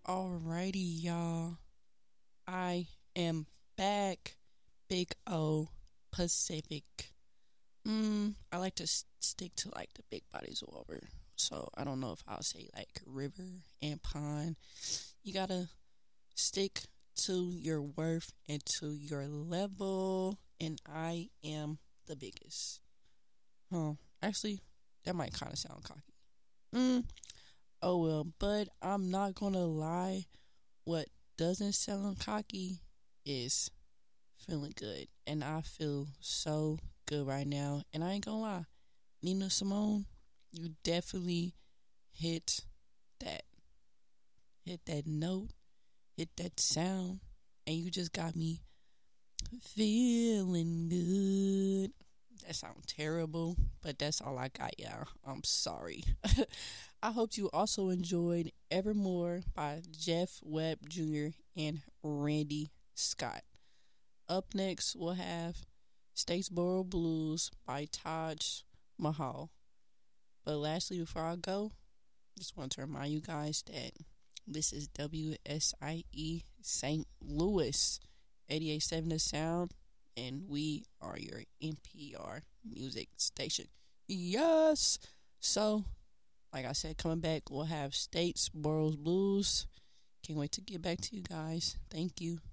Alrighty, y'all. I am back. Big O Pacific. I like to stick to like the big bodies or whatever. So I don't know if I'll say like river and pond. You gotta stick to your worth and to your level. And I am the biggest. Huh. Actually, that might kind of sound cocky. Mm, oh well, but I'm not gonna lie. What doesn't sound cocky is feeling good. And I feel so good right now. And I ain't gonna lie, Nina Simone, you definitely hit that. Hit that note, hit that sound, and you just got me feeling good. That sounds terrible, but that's all I got, y'all. I'm sorry. I hope you also enjoyed Evermore by Jeff Webb Jr. and Randy Scott. Up next, we'll have Statesboro Blues by Taj Mahal. But lastly, before I go, just want to remind you guys that this is WSIE St. Louis 88.7 The Sound, and we are your NPR music station. Yes! So, like I said, coming back, we'll have Statesboro Blues. Can't wait to get back to you guys. Thank you.